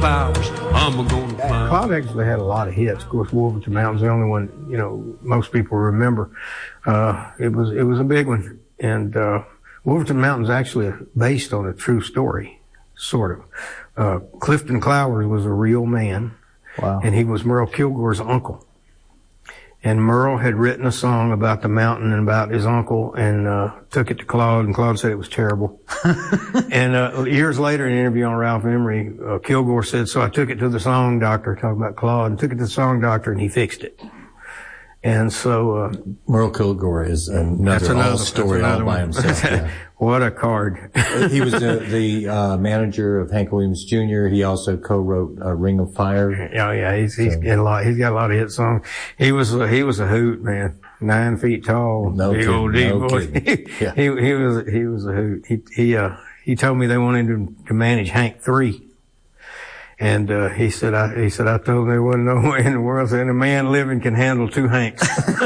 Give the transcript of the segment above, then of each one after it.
clouds, I'm gonna climb. Claude actually had a lot of hits. Of course, Wolverton Mountain's the only one, you know, most people remember. It was a big one. And, Wolverton Mountain's actually based on a true story, sort of. Clifton Clowers was a real man. Wow. And he was Merle Kilgore's uncle. And Merle had written a song about the mountain and about his uncle and took it to Claude, and Claude said it was terrible. And years later, in an interview on Ralph Emery, Kilgore said, so I took it to the song doctor, talking about Claude, and took it to the song doctor, and he fixed it. And so Merle Kilgore is another story all by himself. Yeah. What a card. He was the manager of Hank Williams Jr. He also co-wrote Ring of Fire. Oh yeah, he's got a lot of hit songs. He was a hoot, man. 9 feet tall, big old deep voice. Yeah. He was a hoot. He told me they wanted him to manage Hank 3. And, he said, I told him there wasn't no way in the world that a man living can handle 2 Hanks.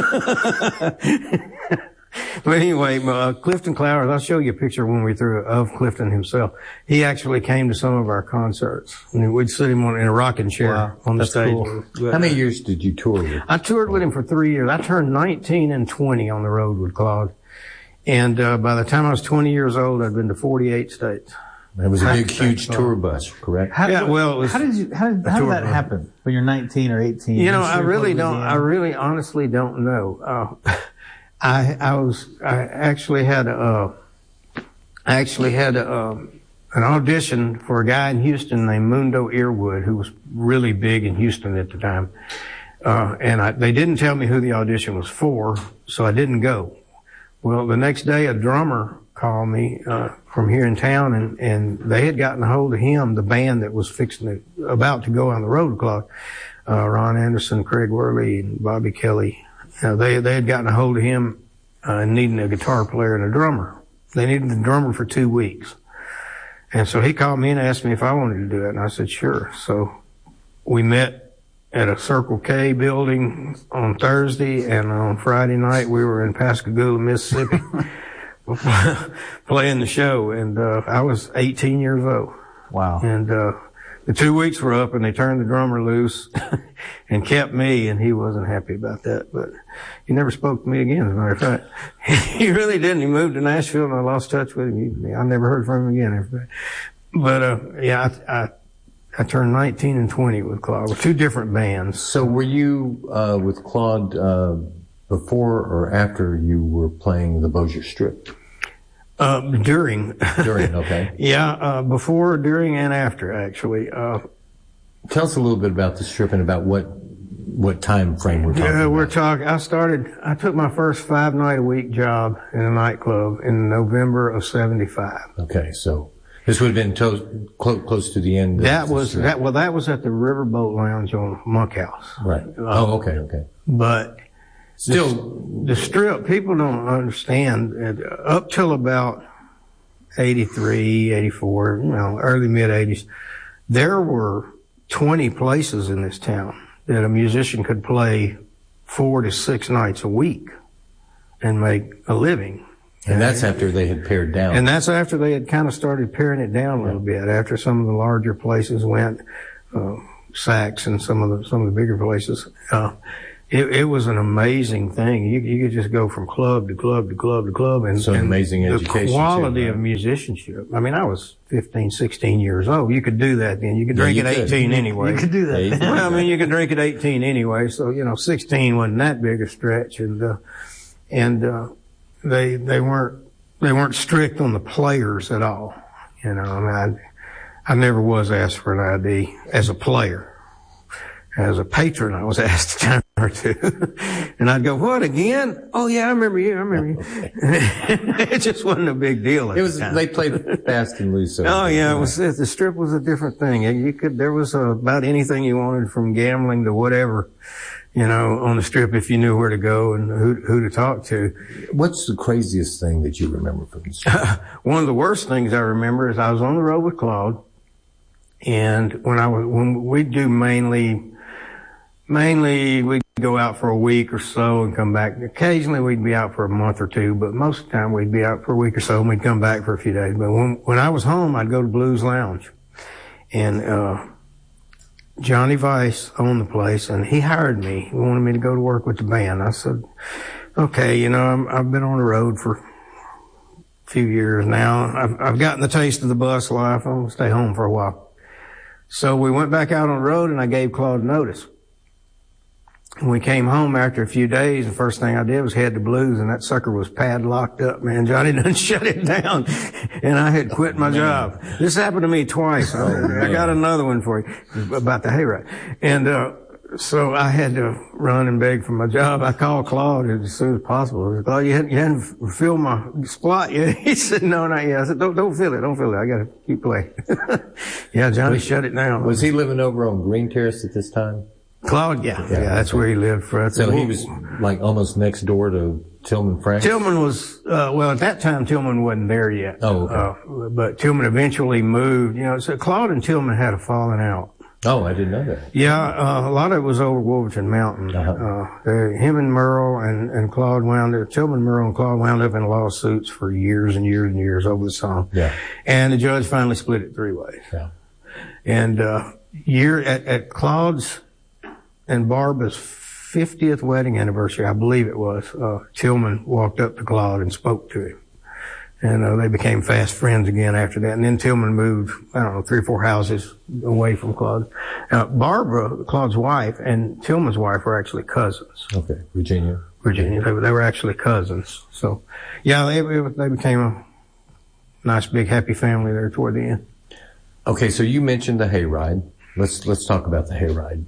But anyway, Clifton Clowers, I'll show you a picture when we're through of Clifton himself. He actually came to some of our concerts. And we'd sit him in a rocking chair on the stage. Cool. How many years did you tour with? I toured with him for 3 years. I turned 19 and 20 on the road with Claude. And, by the time I was 20 years old, I'd been to 48 states. It was a big, huge tour bus, correct? How did that happen when you're 19 or 18? You know, I really honestly don't know. I actually had an audition for a guy in Houston named Mundo Earwood, who was really big in Houston at the time. And they didn't tell me who the audition was for, so I didn't go. Well, the next day a drummer called me, from here in town, and they had gotten a hold of him, the band that was about to go on the road clock, Ron Anderson, Craig Worley, and Bobby Kelly. They had gotten a hold of him, needing a guitar player and a drummer. They needed the drummer for 2 weeks. And so he called me and asked me if I wanted to do it, and I said, sure. So we met at a Circle K building on Thursday, and on Friday night we were in Pascagoula, Mississippi, playing the show, and I was 18 years old. Wow. And the 2 weeks were up, and they turned the drummer loose and kept me, and he wasn't happy about that. But he never spoke to me again, as a matter of fact. He really didn't. He moved to Nashville, and I lost touch with him. I never heard from him again. But yeah, I turned 19 and 20 with Claude, with 2 different bands. So were you with Claude before or after you were playing the Bossier Strip? During. During, okay. Yeah, before, during, and after, actually. Tell us a little bit about the Strip and about what time frame we're talking about. I took my first 5-night-a-week job in a nightclub in November of 75. Okay, so this would have been close to the end. That was at the Riverboat Lounge on Monkhouse. Right. Okay. But still, the Strip, people don't understand, up till about 83, 84, early mid-80s, there were 20 places in this town that a musician could play 4 to 6 nights a week and make a living. And that's after they had pared down. And that's after they had kind of started paring it down a little bit, after some of the larger places went, Saks and some of the bigger places. It was an amazing thing. You could just go from club to club to club to club, and so amazing education. The quality of musicianship. I mean, I was 15, 16 years old. You could do that then. You could drink at 18 anyway. You could do that. Well, I mean, you could drink at 18 anyway. So 16 wasn't that big a stretch, and they weren't strict on the players at all. I mean, I never was asked for an ID as a player. As a patron, I was asked a time or two. And I'd go, what, again? Oh, yeah, I remember you. It just wasn't a big deal at the time. They played fast and loose. Oh, yeah, the Strip was a different thing. There was about anything you wanted, from gambling to whatever, on the Strip, if you knew where to go and who to talk to. What's the craziest thing that you remember from the Strip? One of the worst things I remember is I was on the road with Claude, and when we'd do mainly we'd go out for a week or so and come back. Occasionally we'd be out for a month or two, but most of the time we'd be out for a week or so and we'd come back for a few days. But when I was home, I'd go to Blues Lounge. And Johnny Weiss owned the place, and he hired me. He wanted me to go to work with the band. I said, okay, I've been on the road for a few years now. I've gotten the taste of the bus life. I'm going to stay home for a while. So we went back out on the road, and I gave Claude notice. When we came home after a few days, the first thing I did was head to Blues, and that sucker was padlocked up, man. Johnny done shut it down, and I had quit my job. This happened to me twice. I got another one for you about the hayride. And so I had to run and beg for my job. I called Claude as soon as possible. I said, Claude, you hadn't filled my spot yet? He said, no, not yet. I said, don't fill it. Don't fill it. I got to keep playing. Yeah, Johnny shut it down. Was he living over on Green Terrace at this time? Claude, yeah, that's where he lived. So he was like almost next door to Tillman Frank? Tillman was, well, at that time, Tillman wasn't there yet. Oh, okay. But Tillman eventually moved, so Claude and Tillman had a falling out. Oh, I didn't know that. Yeah, a lot of it was over Wolverton Mountain. Him and Merle and Claude Tillman, Merle, and Claude wound up in lawsuits for years and years and years over the song. Yeah. And the judge finally split it 3 ways. Yeah. And, at Claude's and Barbara's 50th wedding anniversary, I believe it was, Tillman walked up to Claude and spoke to him. And they became fast friends again after that. And then Tillman moved, 3 or 4 houses away from Claude. Barbara, Claude's wife, and Tillman's wife were actually cousins. Okay, Virginia. They were actually cousins. So, yeah, they became a nice, big, happy family there toward the end. Okay, so you mentioned the hayride. Let's talk about the hayride.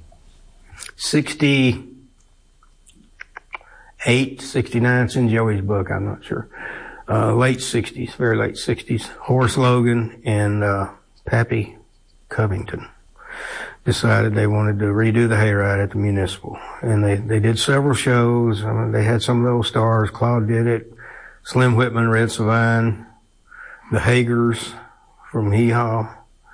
68, 69, it's in Joey's book, I'm not sure. Late 60s, very late 60s. Horace Logan and Pappy Covington decided they wanted to redo the hayride at the Municipal. And they did several shows. They had some of those stars. Claude did it. Slim Whitman, Red Savine, the Hagers from Hee Haw.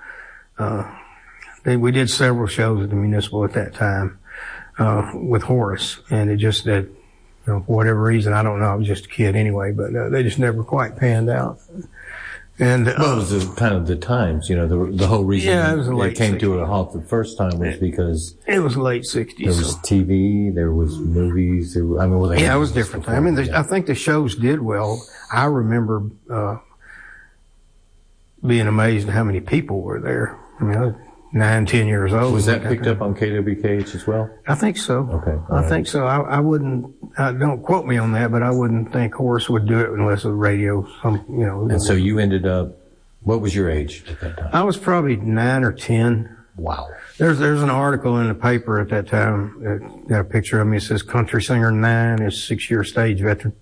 We did several shows at the Municipal at that time. With Horace, and it just that, for whatever reason, I don't know, I was just a kid anyway, but they just never quite panned out. And it was kind of the times, the whole reason it came 60s. To a halt the first time was because it was late 60s. There was TV, there was movies. It was different time. I think the shows did well. I remember being amazed at how many people were there. 9, 10 years old. Was that picked up on KWKH as well? I think so. Okay. I think so. I wouldn't, don't quote me on that, but I wouldn't think Horace would do it unless the radio, And so you ended up, what was your age at that time? I was probably 9 or 10. Wow. There's an article in the paper at that time that got a picture of me. It says country singer 9 is 6-year stage veteran.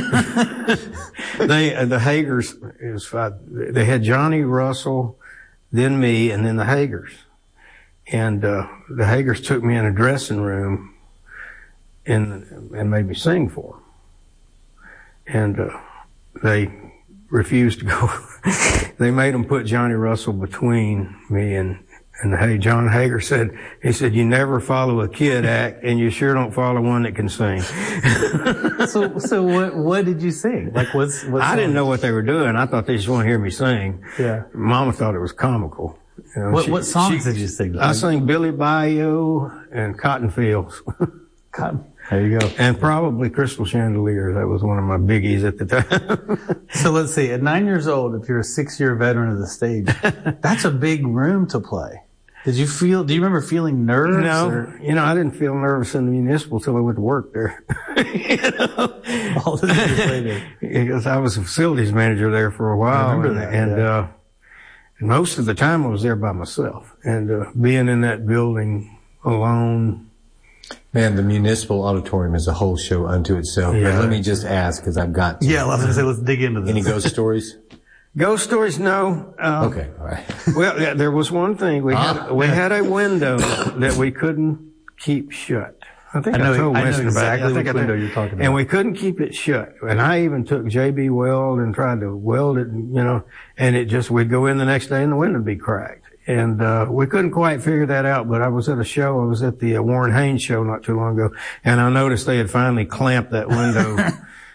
The Hagers, they had Johnny Russell, then me, and then the Hagers. And the Hagers took me in a dressing room and made me sing for them. And they refused to go. They made them put Johnny Russell between me and John Hager said, you never follow a kid act, and you sure don't follow one that can sing. So what did you sing? Like, I didn't know what they were doing. I thought they just wanted to hear me sing. Yeah. Mama thought it was comical. What songs did you sing? I sang Billy Bayou and Cotton Fields. There you go. And probably Crystal Chandelier. That was one of my biggies at the time. So let's see. At 9 years old, if you're a 6-year veteran of the stage, that's a big room to play. Do you remember feeling nerves? No. I didn't feel nervous in the Municipal till I went to work there. All this years later. Because I was a facilities manager there for a while. I remember that. And most of the time I was there by myself. And being in that building alone. Man, the Municipal Auditorium is a whole show unto itself. Yeah. But let me just ask, because I've got to. Yeah, I was going to say, let's dig into this. Any ghost stories? Ghost stories, no. Okay, all right. Well, yeah, there was one thing. We had a window that we couldn't keep shut. I think I told Winston exactly about it. Which window you're talking about. And we couldn't keep it shut. And I even took JB Weld and tried to weld it, and we'd go in the next day and the window would be cracked. And we couldn't quite figure that out, but I was at a show. I was at the Warren Haynes show not too long ago, and I noticed they had finally clamped that window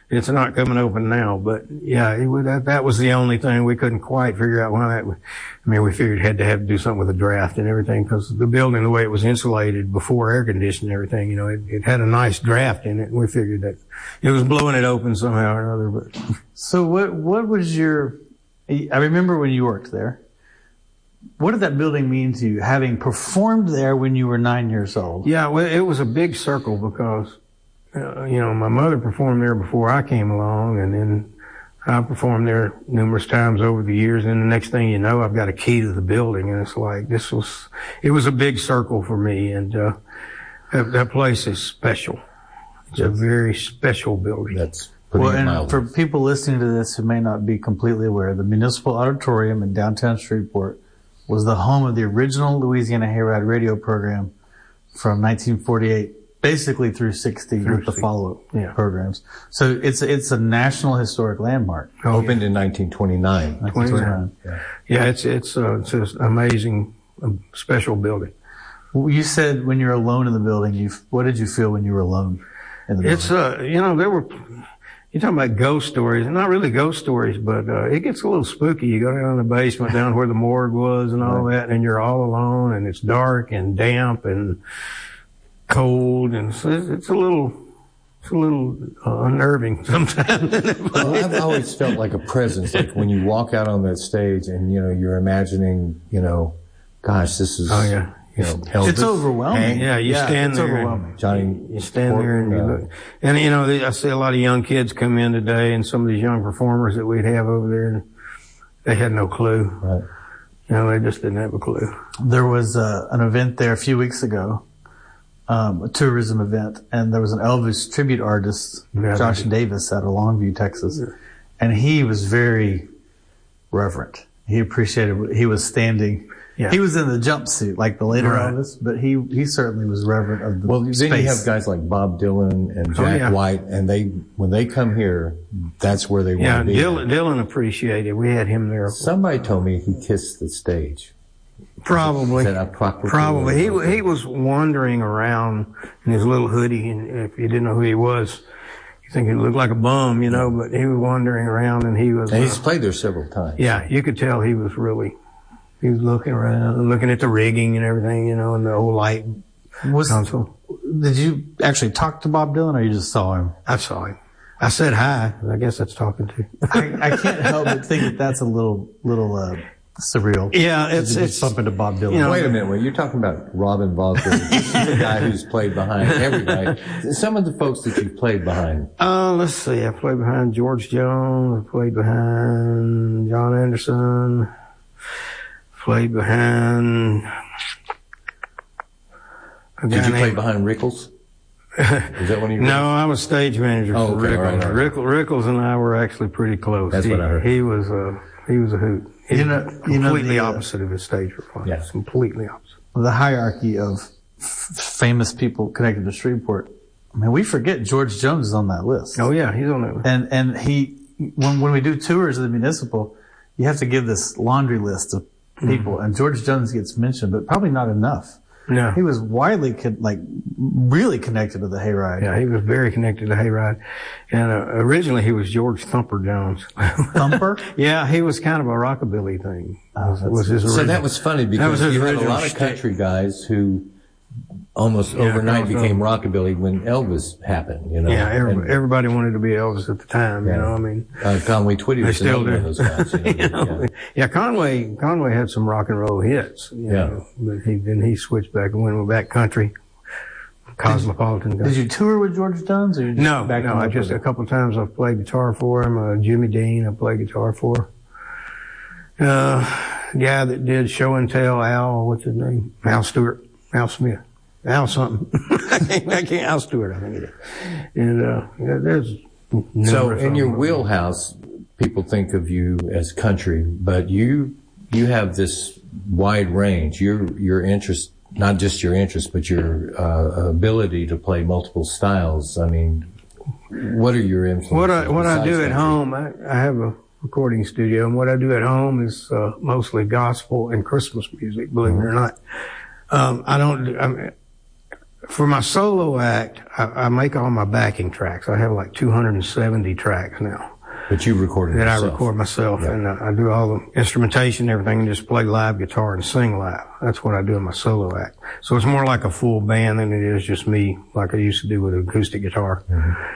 It's not coming open now, but yeah, that was the only thing we couldn't quite figure out why that. We figured it had to do something with the draft and everything, because the building, the way it was insulated before air conditioning and everything, it had a nice draft in it, and we figured that it was blowing it open somehow or another. But so what was your? I remember when you worked there. What did that building mean to you, having performed there when you were 9 years old? Yeah, well, it was a big circle because. My mother performed there before I came along, and then I performed there numerous times over the years. And the next thing you know, I've got a key to the building, and it's like it was a big circle for me, and that place is special. It's a very special building. That's and for people listening to this who may not be completely aware, the Municipal Auditorium in downtown Shreveport was the home of the original Louisiana Hayride radio program from 1948. Basically through 60 with the follow-up programs. So it's a national historic landmark. Opened in 1929. 1929. Yeah, it's an amazing, special building. Well, you said when you're alone in the building, what did you feel when you were alone in the building? It's, you're talking about ghost stories. Not really ghost stories, but it gets a little spooky. You go down in the basement, down where the morgue was and all that, and you're all alone, and it's dark and damp and cold, and it's a little unnerving sometimes. Well, I've always felt like a presence, like when you walk out on that stage and you're imagining, gosh, this is Elvis. It's overwhelming. Yeah, you stand there. Overwhelming. Johnny, you stand there and you look. And I see a lot of young kids come in today, and some of these young performers that we'd have over there, and they had no clue. Right. They just didn't have a clue. There was an event there a few weeks ago. A tourism event, and there was an Elvis tribute artist, Josh Davis, out of Longview, Texas, and he was very reverent. He appreciated what he was standing. Yeah. He was in the jumpsuit like the later Elvis, but he certainly was reverent of the space. Then you have guys like Bob Dylan and Jack White, and when they come here, that's where they want to be. Dylan appreciated. We had him there. Somebody told me he kissed the stage. Probably. Probably. He was wandering around in his little hoodie, and if you didn't know who he was, you think he looked like a bum, but he was wandering around, and he was. And he's played there several times. Yeah, you could tell he was looking around and looking at the rigging and everything, and the old light console. Did you actually talk to Bob Dylan, or you just saw him? I saw him. I said hi. I guess that's talking to. I can't help but think that that's a little surreal. Yeah, it's bumping to Bob Dylan. Wait a minute, you're talking about Robin Vosper, the guy who's played behind everybody. Some of the folks that you've played behind. Let's see. I played behind George Jones. I played behind John Anderson. Played behind. Did you play behind Rickles? Is that one of your? No, I was stage manager for Rickles. All right. Rickles and I were actually pretty close. That's what I heard. He was a hoot. Completely opposite of his stage performance. Yes. Completely opposite. The hierarchy of famous people connected to Shreveport. We forget George Jones is on that list. Oh yeah, he's on that list. And he, when we do tours of the municipal, you have to give this laundry list of people, and George Jones gets mentioned, but probably not enough. No. He was widely, really connected to the Hayride. Yeah, he was very connected to Hayride. And originally he was George Thumper Jones. Thumper? Yeah, he was kind of a rockabilly thing. Was his original. So that was funny because you had a lot of country guys who almost overnight became rockabilly when Elvis happened, Yeah, everybody wanted to be Elvis at the time, Conway Twitty was still one of those guys. Yeah, Conway had some rock and roll hits, but he switched back and went back country, cosmopolitan. Did you tour with George Jones? Or No, I just a couple of times I've played guitar for him. Jimmy Dean, I played guitar for. Guy that did Show and Tell, Al, what's his name? Al Stewart. Al Smith. Al something. I can't, Al Stewart, I think it is. And, there's so in your wheelhouse, people think of you as country, but you have this wide range. Your interest, not just your interest, but your, ability to play multiple styles. I mean, what are your influences? What I do at home, I have a recording studio, and what I do at home is, mostly gospel and Christmas music, believe it or not. For my solo act, I make all my backing tracks. I have like 270 tracks now. But you recorded that yourself. I record myself, yeah. And I do all the instrumentation, everything, and just play live guitar and sing live. That's what I do in my solo act. So it's more like a full band than it is just me, like I used to do with an acoustic guitar.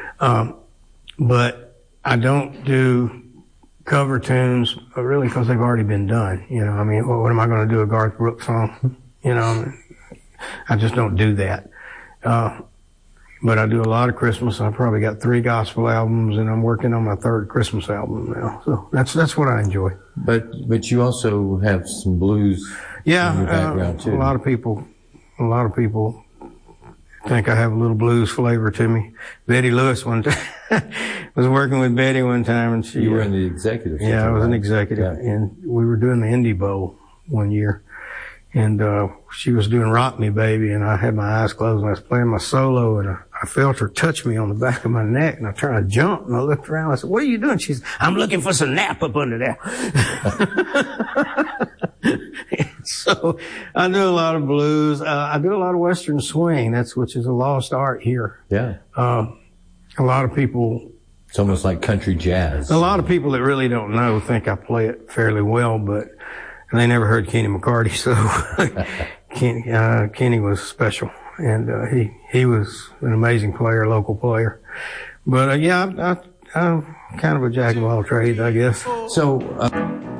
But I don't do cover tunes, really, because they've already been done. You know, I mean, what am I going to do, a Garth Brooks song? You know, I just don't do that. But I do a lot of Christmas. I've probably got 3 gospel albums, and I'm working on my 3rd Christmas album now. So that's what I enjoy. But you also have some blues in your background too. A lot of people think I have a little blues flavor to me. Betty Lewis one time was working with Betty one time, and you were in the executive. Yeah, I was an executive, and we were doing the Indie Bowl one year. And she was doing Rock Me Baby, and I had my eyes closed, and I was playing my solo, and I felt her touch me on the back of my neck, and I tried to jump, and I looked around, and I said, "What are you doing?" She's, "I'm looking for some nap up under there." So I do a lot of blues. I do a lot of Western swing, which is a lost art here. Yeah. A lot of people... It's almost like country jazz. A lot of people that really don't know think I play it fairly well, but... And they never heard Kenny McCarty, so Kenny was special, and he was an amazing player, local player. But yeah, I'm kind of a jack of all trades, I guess. So.